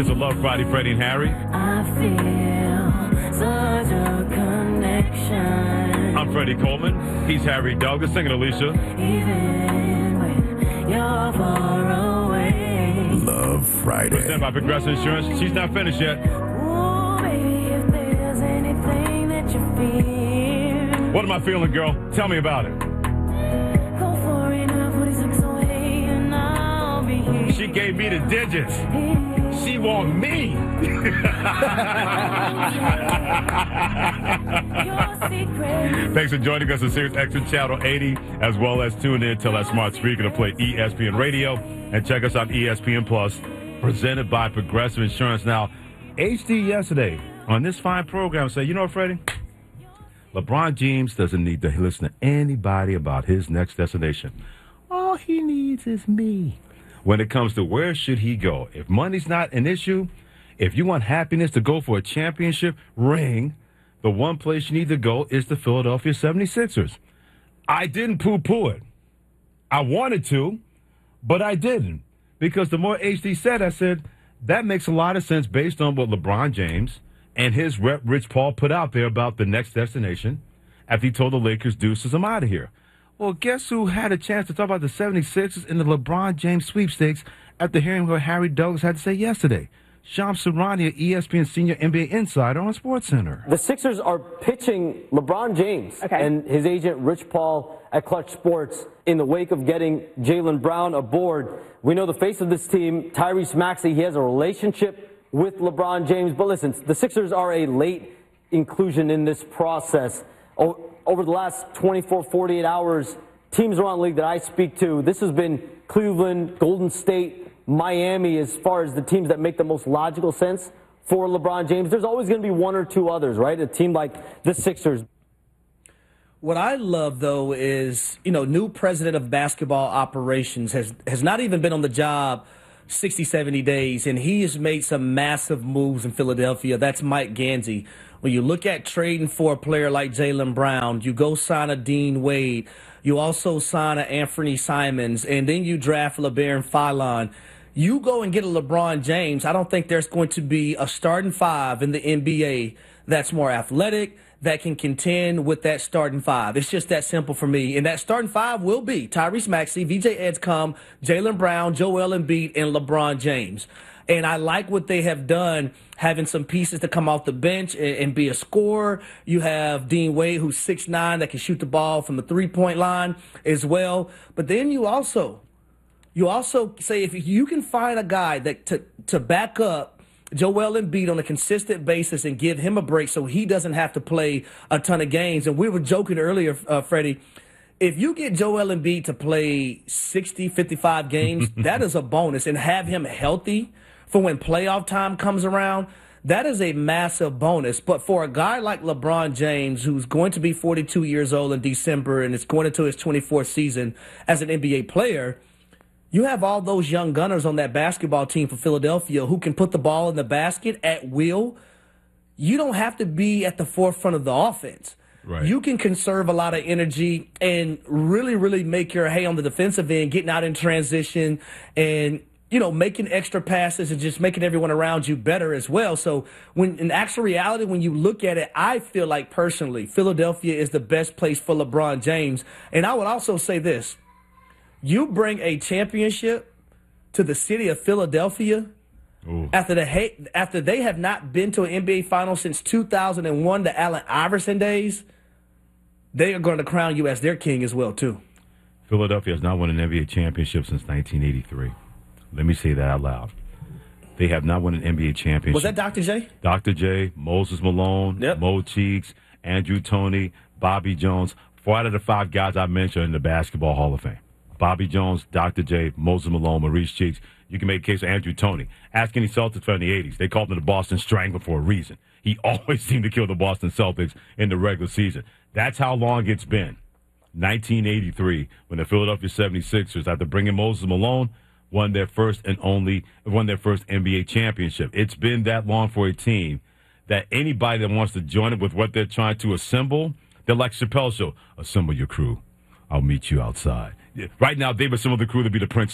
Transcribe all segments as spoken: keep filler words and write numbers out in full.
It is a Love Friday, Freddie and Harry. I feel such a connection. I'm Freddie Coleman. He's Harry Douglas, singing Alicia. Even when you're far away. Love Friday. Presented by Progressive Insurance. She's not finished yet. Ooh, baby, if there's anything that you fear. What am I feeling, girl? Tell me about it. Go for it now, forty-six away, and I'll be here. She gave me the digits. She want me. Thanks for joining us on Sirius X M Channel eighty, as well as tune in to that smart speaker to play E S P N Radio, and check us out E S P N Plus, presented by Progressive Insurance. Now, H D yesterday on this fine program said, you know what, Freddie? LeBron James doesn't need to listen to anybody about his next destination. All he needs is me. When it comes to where should he go, if money's not an issue, if you want happiness to go for a championship ring, the one place you need to go is the Philadelphia seventy-sixers. I didn't poo-poo it. I wanted to, but I didn't. Because the more H D said, I said, that makes a lot of sense based on what LeBron James and his rep Rich Paul put out there about the next destination after he told the Lakers, deuces, I'm out of here. Well, guess who had a chance to talk about the seventy-sixers in the LeBron James sweepstakes after hearing what Harry Douglas had to say yesterday? Shams Charania, E S P N senior N B A insider on SportsCenter. The Sixers are pitching LeBron James okay. and his agent Rich Paul at Clutch Sports in the wake of getting Jaylen Brown aboard. We know the face of this team, Tyrese Maxey, he has a relationship with LeBron James. But listen, the Sixers are a late inclusion in this process. Oh, over the last twenty-four, forty-eight hours, teams around the league that I speak to, this has been Cleveland, Golden State, Miami, as far as the teams that make the most logical sense for LeBron James. There's always going to be one or two others, right? A team like the Sixers. What I love, though, is, you know, new president of basketball operations has, has not even been on the job sixty, seventy days, and he has made some massive moves in Philadelphia. That's Mike Gansey. When you look at trading for a player like Jaylen Brown, you go sign a Dean Wade. You also sign a Anthony Simons, and then you draft LeBaron Fallon. You go and get a LeBron James. I don't think there's going to be a starting five in the N B A that's more athletic, that can contend with that starting five. It's just that simple for me. And that starting five will be Tyrese Maxey, V J Edgecombe, Jaylen Brown, Joel Embiid, and LeBron James. And I like what they have done, having some pieces to come off the bench and, and be a scorer. You have Dean Wade, who's six nine, that can shoot the ball from the three-point line as well. But then you also, you also say if you can find a guy that to, to back up Joel Embiid on a consistent basis and give him a break so he doesn't have to play a ton of games. And we were joking earlier, uh, Freddie, if you get Joel Embiid to play sixty, fifty-five games, that is a bonus. And have him healthy for when playoff time comes around, that is a massive bonus. But for a guy like LeBron James, who's going to be forty-two years old in December and is going into his twenty-fourth season as an N B A player, you have all those young gunners on that basketball team for Philadelphia who can put the ball in the basket at will. You don't have to be at the forefront of the offense. Right. You can conserve a lot of energy and really, really make your hay on the defensive end, getting out in transition and, you know, making extra passes and just making everyone around you better as well. So when in actual reality, when you look at it, I feel like personally, Philadelphia is the best place for LeBron James. And I would also say this. You bring a championship to the city of Philadelphia Ooh. after the after they have not been to an N B A final since two thousand one, the Allen Iverson days. They are going to crown you as their king as well, too. Philadelphia has not won an N B A championship since nineteen eighty-three. Let me say that out loud. They have not won an N B A championship. Was that Doctor J? Doctor J, Moses Malone, yep. Mo Cheeks, Andrew Toney, Bobby Jones. Four out of the five guys I mentioned are in the Basketball Hall of Fame. Bobby Jones, Doctor J, Moses Malone, Maurice Cheeks. You can make a case for Andrew Toney. Ask any Celtics fan in the eighties. They called him the Boston Strangler for a reason. He always seemed to kill the Boston Celtics in the regular season. That's how long it's been. nineteen eighty-three, when the Philadelphia seventy-sixers, after bringing Moses Malone, won their first and only, won their first N B A championship. It's been that long for a team that anybody that wants to join it with what they're trying to assemble, they're like Chappelle's show. Assemble your crew. I'll meet you outside. Right now, they've assembled the crew to be the Prince team.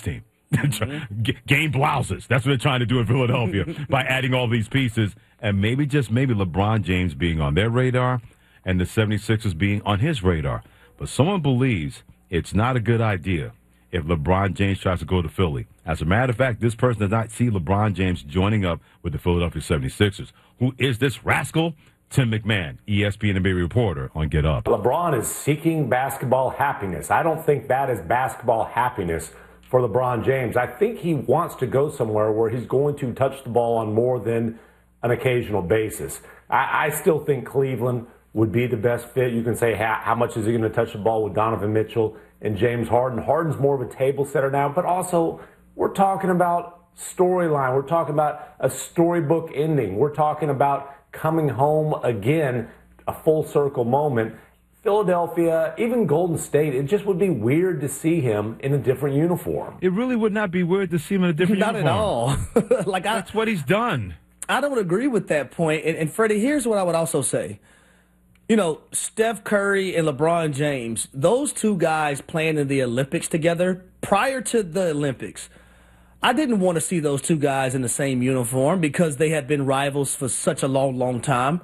Mm-hmm. Game blouses. That's what they're trying to do in Philadelphia by adding all these pieces. And maybe, just maybe, LeBron James being on their radar and the seventy-sixers being on his radar. But someone believes it's not a good idea if LeBron James tries to go to Philly. As a matter of fact, this person does not see LeBron James joining up with the Philadelphia seventy-sixers. Who is this rascal? Tim McMahon, E S P N N B A reporter on Get Up. LeBron is seeking basketball happiness. I don't think that is basketball happiness for LeBron James. I think he wants to go somewhere where he's going to touch the ball on more than an occasional basis. I, I still think Cleveland would be the best fit. You can say, how, how much is he going to touch the ball with Donovan Mitchell and James Harden? Harden's more of a table setter now, but also we're talking about storyline. We're talking about a storybook ending. We're talking about coming home again, a full circle moment. Philadelphia, even Golden State, it just would be weird to see him in a different uniform. It really would not be weird to see him in a different not uniform. Not at all. like I, That's what he's done. I don't agree with that point. And, and Freddie, here's what I would also say. You know, Steph Curry and LeBron James, those two guys playing in the Olympics together, prior to the Olympics, I didn't want to see those two guys in the same uniform because they had been rivals for such a long, long time.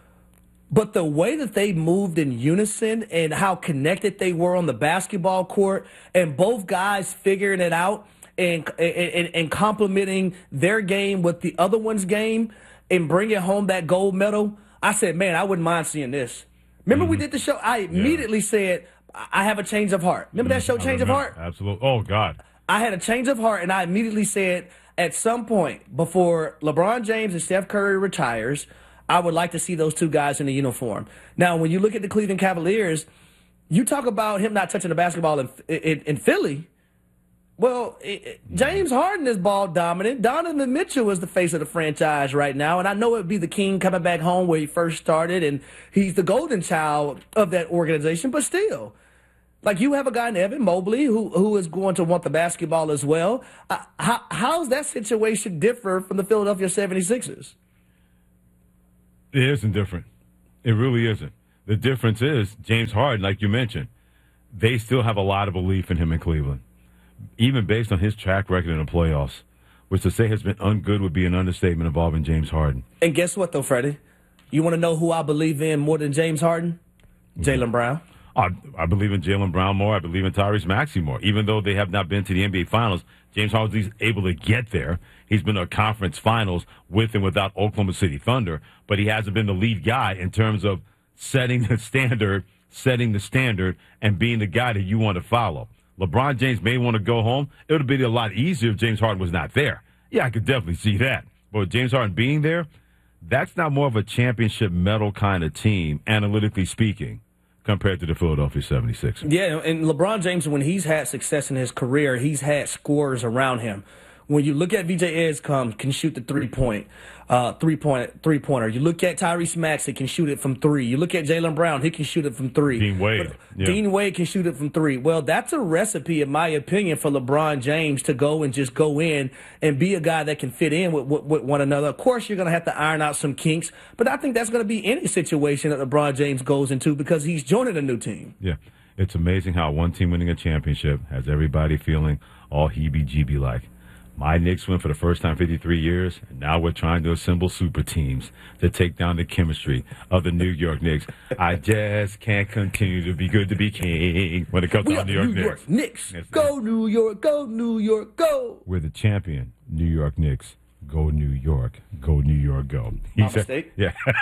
But the way that they moved in unison and how connected they were on the basketball court, and both guys figuring it out and, and, and complementing their game with the other one's game and bringing home that gold medal, I said, man, I wouldn't mind seeing this. Remember mm-hmm. we did the show? I immediately yeah. said, I have a change of heart. Remember mm-hmm. that show, Change of Heart? Absolutely. Oh, God. I had a change of heart, and I immediately said, at some point before LeBron James and Steph Curry retires, I would like to see those two guys in the uniform. Now, when you look at the Cleveland Cavaliers, you talk about him not touching the basketball in, in, in Philly. Well, it, James Harden is ball dominant. Donovan Mitchell is the face of the franchise right now, and I know it would be the king coming back home where he first started, and he's the golden child of that organization, but still. Like, you have a guy in Evan Mobley who who is going to want the basketball as well. Uh, how how's that situation differ from the Philadelphia seventy-sixers? It isn't different. It really isn't. The difference is James Harden, like you mentioned, they still have a lot of belief in him in Cleveland, even based on his track record in the playoffs, which to say has been ungood would be an understatement involving James Harden. And guess what, though, Freddie? You want to know who I believe in more than James Harden? Jaylen Brown. I, I believe in Jaylen Brown more. I believe in Tyrese Maxey more. Even though they have not been to the N B A Finals, James Harden's able to get there. He's been to a conference finals with and without Oklahoma City Thunder, but he hasn't been the lead guy in terms of setting the standard, setting the standard, and being the guy that you want to follow. LeBron James may want to go home. It would have been a lot easier if James Harden was not there. Yeah, I could definitely see that. But with James Harden being there, that's not more of a championship medal kind of team, analytically speaking, compared to the Philadelphia seventy-sixers. Yeah, and LeBron James, when he's had success in his career, he's had scorers around him. When you look at V J Edgecombe, can shoot the three-point, uh, three-point, three-pointer. You look at Tyrese Maxey, can shoot it from three. You look at Jaylen Brown, he can shoot it from three. Dean Wade. Yeah. Dean Wade can shoot it from three. Well, that's a recipe, in my opinion, for LeBron James to go and just go in and be a guy that can fit in with, with, with one another. Of course, you're going to have to iron out some kinks, but I think that's going to be any situation that LeBron James goes into because he's joining a new team. Yeah. It's amazing how one team winning a championship has everybody feeling all heebie-jeebie like. My Knicks win for the first time in fifty-three years, and now we're trying to assemble super teams to take down the chemistry of the New York Knicks. I just can't continue to be good to be king when it comes we to the New York New Knicks. York Knicks. Yes, go New York, go New York, go. We're the champion, New York Knicks. Go New York, go New York, go. He My said, mistake.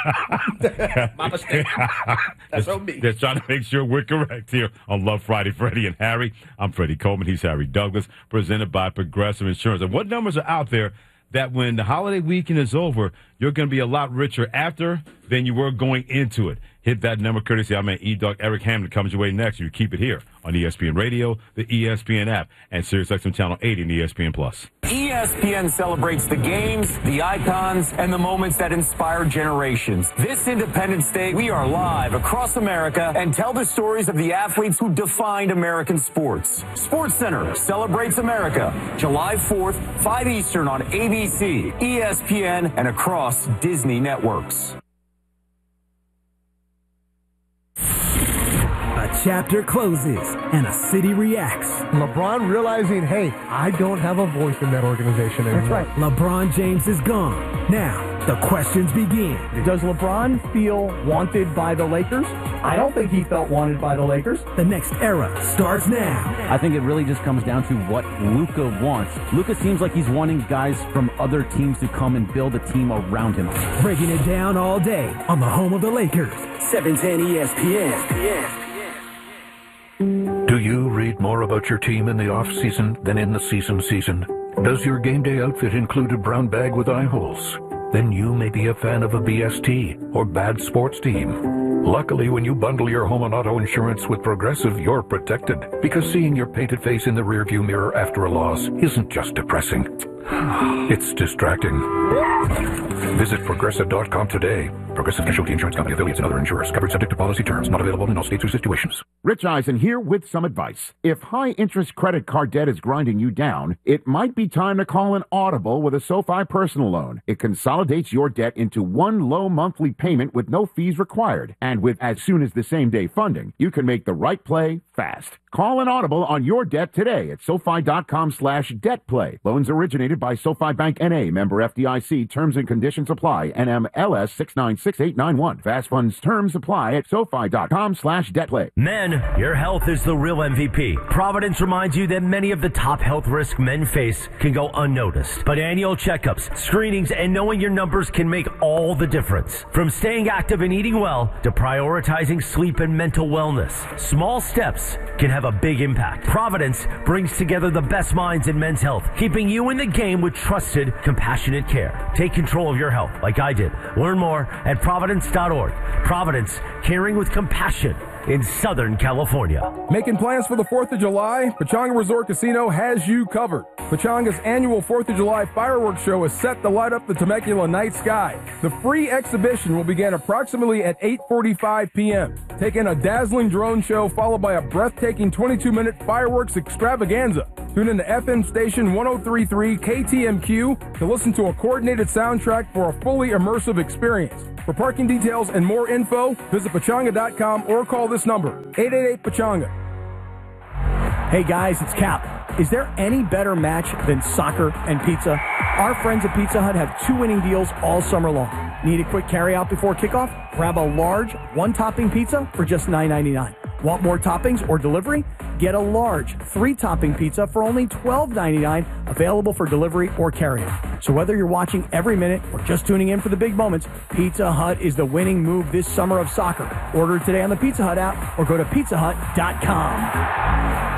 Yeah. My mistake. That's on me. Just trying to make sure we're correct here on Love Friday, Freddie and Harry. I'm Freddie Coleman. He's Harry Douglas, presented by Progressive Insurance. And what numbers are out there that when the holiday weekend is over, you're going to be a lot richer after than you were going into it? Hit that number, courtesy of my E-Dog Eric Hamlin comes your way next. You keep it here on E S P N Radio, the E S P N app, and SiriusXM Channel eighty and E S P N Plus. E S P N celebrates the games, the icons, and the moments that inspire generations. This Independence Day, we are live across America and tell the stories of the athletes who defined American sports. SportsCenter celebrates America, July fourth, five Eastern on A B C, E S P N, and across Disney networks. A chapter closes and a city reacts. LeBron realizing, hey, I don't have a voice in that organization anymore. That's right. LeBron James is gone. Now, the questions begin. Does LeBron feel wanted by the Lakers? I don't think he felt wanted by the Lakers. The next era starts now. I think it really just comes down to what Luka wants. Luka seems like he's wanting guys from other teams to come and build a team around him. Breaking it down all day on the home of the Lakers, seven ten E S P N. Do you read more about your team in the off-season than in the season season? Does your game day outfit include a brown bag with eye holes? Then you may be a fan of a B S T or bad sports team. Luckily, when you bundle your home and auto insurance with Progressive, you're protected, because seeing your painted face in the rearview mirror after a loss isn't just depressing. It's distracting. Visit Progressive dot com today. Progressive Casualty Insurance Company, affiliates, and other insurers. Covered subject to policy terms. Not available in all states or situations. Rich Eisen here with some advice. If high-interest credit card debt is grinding you down, it might be time to call an audible with a SoFi personal loan. It consolidates your debt into one low monthly payment with no fees required. And with as soon as the same-day funding, you can make the right play fast. Call an audible on your debt today at SoFi dot com slash debt play. Loans originated by SoFi Bank N A, member F D I C. Terms and conditions apply. N M L S six nine six eight nine one. Fast funds terms apply at SoFi dot com slash debt play. Men, your health is the real M V P. Providence reminds you that many of the top health risks men face can go unnoticed. But annual checkups, screenings, and knowing your numbers can make all the difference. From staying active and eating well to prioritizing sleep and mental wellness, small steps can have a big impact. Providence brings together the best minds in men's health, keeping you in the game with trusted, compassionate care. Take control of your health like I did. Learn more at Providence dot org. Providence, caring with compassion in Southern California. Making plans for the fourth of July? Pechanga Resort Casino has you covered. Pechanga's annual fourth of July fireworks show is set to light up the Temecula night sky. The free exhibition will begin approximately at eight forty-five p.m. Take in a dazzling drone show followed by a breathtaking twenty-two minute fireworks extravaganza. Tune in to F M station one oh three point three K T M Q to listen to a coordinated soundtrack for a fully immersive experience. For parking details and more info, visit Pechanga dot com or call this number, eight eight eight Pechanga. Hey guys, it's Cap. Is there any better match than soccer and pizza? Our friends at Pizza Hut have two winning deals all summer long. Need a quick carry out before kickoff? Grab a large, one-topping pizza for just nine ninety-nine. Want more toppings or delivery? Get a large, three-topping pizza for only twelve ninety-nine, available for delivery or carry-out. So whether you're watching every minute or just tuning in for the big moments, Pizza Hut is the winning move this summer of soccer. Order today on the Pizza Hut app or go to pizza hut dot com.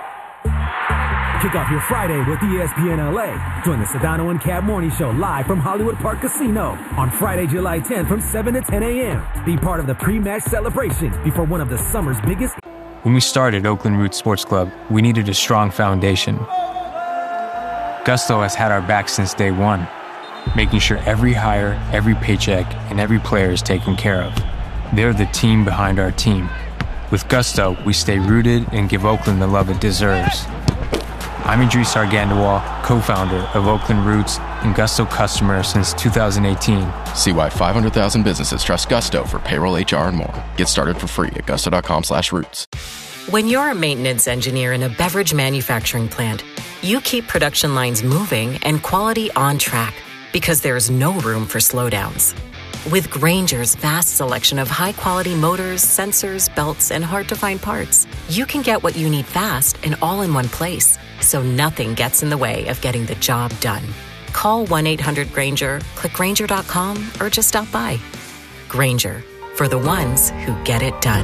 Kick off your Friday with E S P N L A. Join the Sedano and Cab Morning Show live from Hollywood Park Casino on Friday, July tenth from seven to ten a.m. Be part of the pre-match celebrations before one of the summer's biggest. When we started Oakland Roots Sports Club, we needed a strong foundation. Gusto has had our back since day one, making sure every hire, every paycheck, and every player is taken care of. They're the team behind our team. With Gusto, we stay rooted and give Oakland the love it deserves. I'm Idris Argandawal, co-founder of Oakland Roots and Gusto customer since two thousand eighteen. See why five hundred thousand businesses trust Gusto for payroll, H R, and more. Get started for free at gusto dot com slash roots. When you're a maintenance engineer in a beverage manufacturing plant, you keep production lines moving and quality on track because there's no room for slowdowns. With Grainger's vast selection of high-quality motors, sensors, belts, and hard-to-find parts, you can get what you need fast and all in one place, so nothing gets in the way of getting the job done. Call one eight hundred Grainger, click Grainger dot com, or just stop by. Grainger, for the ones who get it done.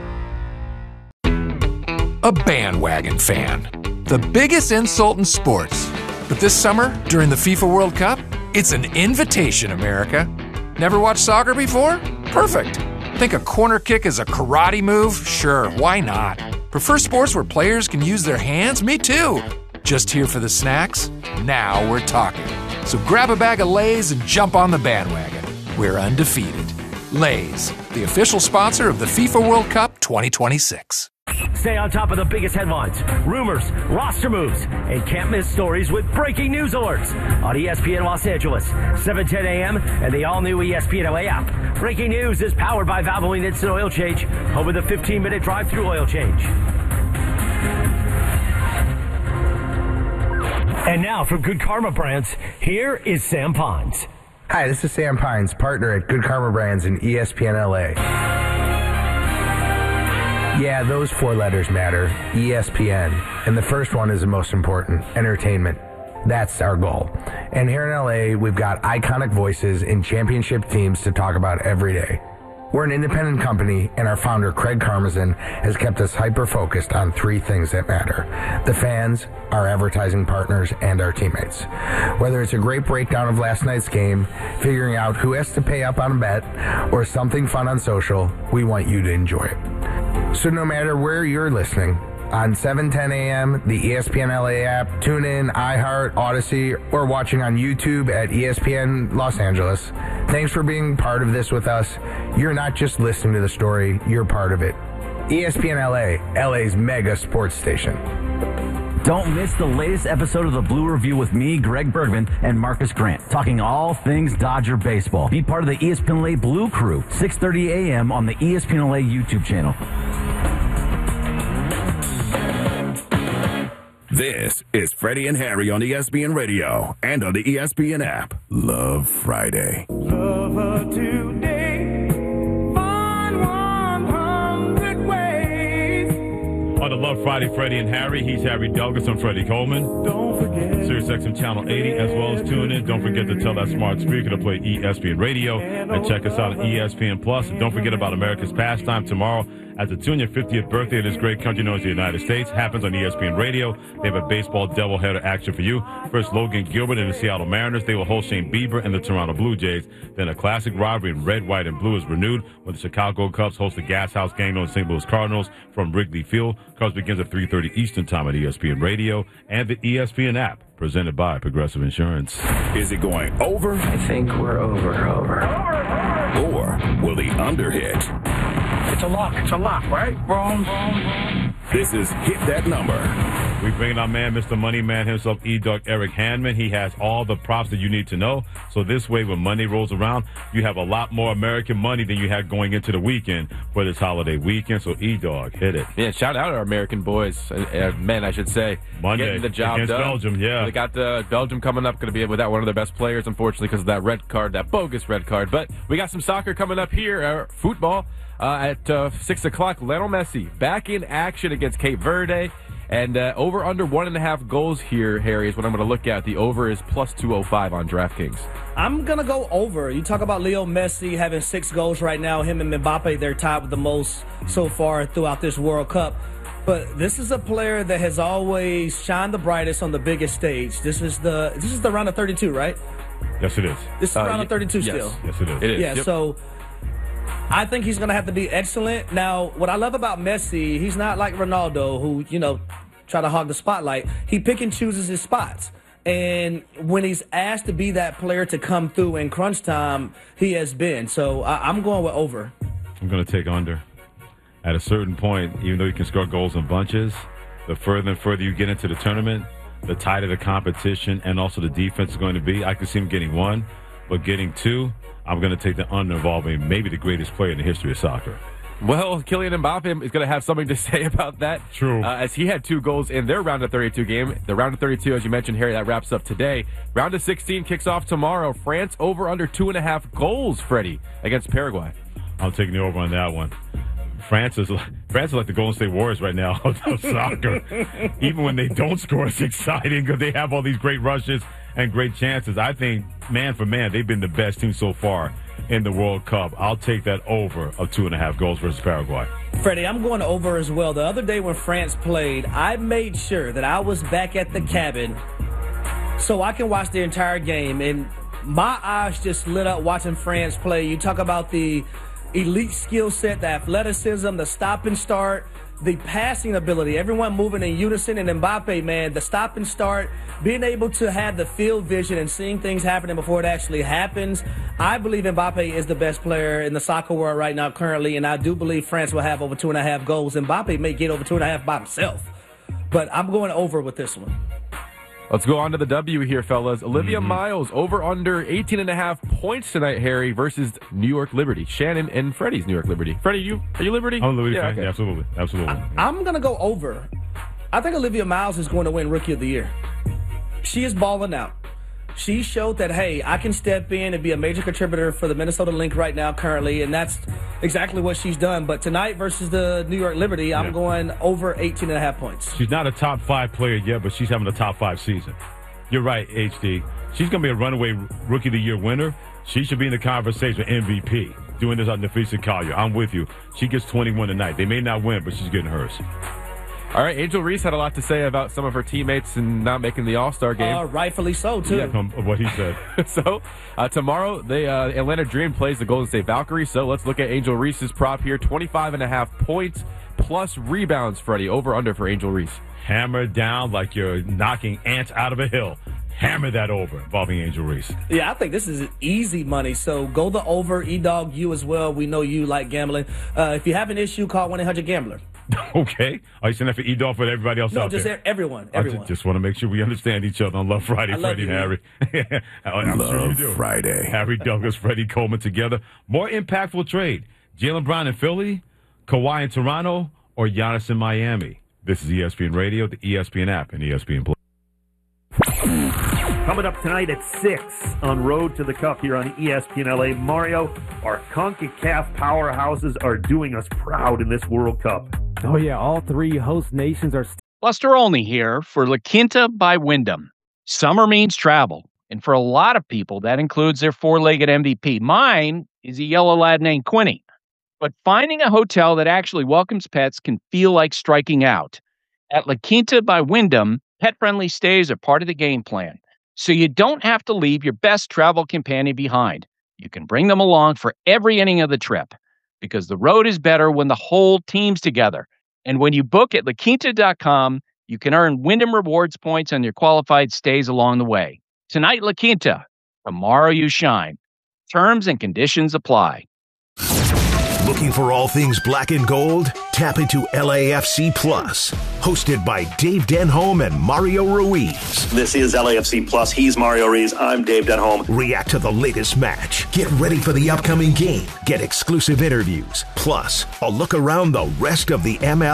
A bandwagon fan. The biggest insult in sports. But this summer, during the FIFA World Cup, it's an invitation, America. Never watched soccer before? Perfect. Think a corner kick is a karate move? Sure, why not? Prefer sports where players can use their hands? Me too. Just here for the snacks? Now we're talking. So grab a bag of Lay's and jump on the bandwagon. We're undefeated. Lay's, the official sponsor of the FIFA World Cup twenty twenty-six. Stay on top of the biggest headlines, rumors, roster moves, and can't miss stories with breaking news alerts on E S P N Los Angeles, seven ten a.m. and the all-new E S P N L A app. Breaking news is powered by Valvoline Instant Oil Change, home of the fifteen-minute drive-through oil change. And now from Good Karma Brands, here is Sam Pines. Hi, this is Sam Pines, partner at Good Karma Brands in E S P N L A. Yeah, those four letters matter, E S P N. And the first one is the most important, entertainment. That's our goal. And here in L A, we've got iconic voices in championship teams to talk about every day. We're an independent company, and our founder, Craig Karmazin, has kept us hyper-focused on three things that matter: the fans, our advertising partners, and our teammates. Whether it's a great breakdown of last night's game, figuring out who has to pay up on a bet, or something fun on social, we want you to enjoy it. So no matter where you're listening, on seven ten a.m., the E S P N L A app, TuneIn, iHeart, Odyssey, or watching on YouTube at E S P N Los Angeles, thanks for being part of this with us. You're not just listening to the story, you're part of it. E S P N L A, L A's mega sports station. Don't miss the latest episode of the Blue Review with me, Greg Bergman, and Marcus Grant, talking all things Dodger baseball. Be part of the E S P N L A Blue Crew, six thirty a.m. on the E S P N L A YouTube channel. This is Freddie and Harry on E S P N Radio and on the E S P N app. Love Friday. Love today. Find one hundred ways. On the Love Friday, Freddie and Harry, he's Harry Douglas. I'm Freddie Coleman. Don't forget. Sirius X M Channel eighty, as well as tune in. Don't forget to tell that smart speaker to play E S P N Radio and check us out at E S P N Plus. And don't forget about America's Pastime tomorrow. As the two hundred fiftieth birthday of this great country known as the United States happens on E S P N Radio. They have a baseball doubleheader action for you. First, Logan Gilbert and the Seattle Mariners. They will host Shane Bieber and the Toronto Blue Jays. Then a classic rivalry in red, white, and blue is renewed when the Chicago Cubs host the Gas House Gang known as Saint Louis Cardinals from Wrigley Field. Cubs begins at three thirty Eastern Time at E S P N Radio and the E S P N app. Presented by Progressive Insurance. Is it going over? I think we're over, over. Or will the under hit? It's a lock. It's a lock, right? Wrong, wrong, wrong. This is Hit That Number. We bring in our man, Mister Money Man himself, E-Dog Eric Handman. He has all the props that you need to know. So this way, when Monday rolls around, you have a lot more American money than you had going into the weekend for this holiday weekend. So E-Dog, hit it. Yeah, shout out to our American boys, uh, uh, men, I should say. Monday getting the job against done. Belgium, yeah. They got the Belgium coming up, going to be without one of their best players, unfortunately, because of that red card, that bogus red card. But we got some soccer coming up here, uh, football. Uh, at uh, six o'clock, Lionel Messi back in action against Cape Verde. And uh, over under one and a half goals here, Harry, is what I'm going to look at. The over is plus two oh five on DraftKings. I'm going to go over. You talk about Leo Messi having six goals right now. Him and Mbappe, they're tied with the most so far throughout this World Cup. But this is a player that has always shined the brightest on the biggest stage. This is the this is the round of thirty-two, right? Yes, it is. This is uh, round of thirty-two yes. still. Yes, it is. It is. Yeah, yep. so I think he's going to have to be excellent. Now, what I love about Messi, he's not like Ronaldo, who, you know, try to hog the spotlight. He pick and chooses his spots. And when he's asked to be that player to come through in crunch time, he has been. So I- I'm going with over. I'm going to take under. At a certain point, even though you can score goals in bunches, the further and further you get into the tournament, the tighter the competition and also the defense is going to be. I could see him getting one, but getting two, I'm going to take the under involving maybe the greatest player in the history of soccer. Well, Kylian Mbappe is going to have something to say about that. True. Uh, as he had two goals in their round of thirty-two game. The round of thirty-two, as you mentioned, Harry, that wraps up today. Round of sixteen kicks off tomorrow. France over under two and a half goals, Freddie, against Paraguay. I'm taking the over on that one. France is, France is like the Golden State Warriors right now of soccer. Even when they don't score, it's exciting because they have all these great rushes and great chances. I think, man for man, they've been the best team so far in the World Cup. I'll take that over of two and a half goals versus Paraguay. Freddie, I'm going over as well. The other day when France played, I made sure that I was back at the cabin so I can watch the entire game. And my eyes just lit up watching France play. You talk about the elite skill set, the athleticism, the stop and start. the passing ability, everyone moving in unison, and Mbappe, man, the stop and start, being able to have the field vision and seeing things happening before it actually happens. I believe Mbappe is the best player in the soccer world right now currently, and I do believe France will have over two and a half goals. Mbappe may get over two and a half by himself, but I'm going over with this one. Let's go on to the W here, fellas. Olivia Mm-hmm. Miles over under eighteen and a half points tonight, Harry, versus New York Liberty. Shannon and Freddie's New York Liberty. Freddie, you are you Liberty? I'm a Liberty yeah, fan. okay. Yeah, absolutely. Absolutely. I'm going to go over. I think Olivia Miles is going to win Rookie of the Year. She is balling out. She showed that, hey, I can step in and be a major contributor for the Minnesota Lynx right now currently, and that's exactly what she's done. But tonight versus the New York Liberty, I'm Yeah. going over eighteen and a half points. She's not a top five player yet, but she's having a top five season. You're right, H D. She's going to be a runaway Rookie of the Year winner. She should be in the conversation with M V P. Doing this on Nafisa Collier. I'm with you. She gets twenty-one tonight. They may not win, but she's getting hers. All right, Angel Reese had a lot to say about some of her teammates and not making the All-Star game. Uh, rightfully so, too. Yeah, from what he said. so, uh, tomorrow, the uh, Atlanta Dream plays the Golden State Valkyries. So, let's look at Angel Reese's prop here. twenty-five and a half points plus rebounds, Freddie. Over under for Angel Reese. Hammer down like you're knocking ants out of a hill. Hammer that over involving Angel Reese. Yeah, I think this is easy money. So go the over. E-Dog, you as well. We know you like gambling. Uh, if you have an issue, call one eight hundred gambler. Okay. Are you saying that for E-Dog for everybody else No, out just there? everyone. I Everyone. ju- just want to make sure we understand each other on Love Friday, I love Freddie you, and Harry. I'm Love sure you do. Friday. Harry Douglas, Freddie Coleman together. More impactful trade. Jaylen Brown in Philly, Kawhi in Toronto, or Giannis in Miami. This is E S P N Radio, the E S P N app, and E S P N Plus. Coming up tonight at six on Road to the Cup here on E S P N L A. Mario, our CONCACAF powerhouses are doing us proud in this World Cup. Oh, yeah, all three host nations are... Buster Olney here for La Quinta by Wyndham. Summer means travel, and for a lot of people, that includes their four-legged M V P. Mine is a yellow lad named Quinny. But finding a hotel that actually welcomes pets can feel like striking out. At La Quinta by Wyndham, pet-friendly stays are part of the game plan, so you don't have to leave your best travel companion behind. You can bring them along for every inning of the trip, because the road is better when the whole team's together. And when you book at La Quinta dot com, you can earn Wyndham Rewards points on your qualified stays along the way. Tonight, La Quinta. Tomorrow, you shine. Terms and conditions apply. Looking for all things black and gold? Tap into L A F C Plus. Hosted by Dave Denholm and Mario Ruiz. This is L A F C Plus. He's Mario Ruiz. I'm Dave Denholm. React to the latest match. Get ready for the upcoming game. Get exclusive interviews. Plus, a look around the rest of the M L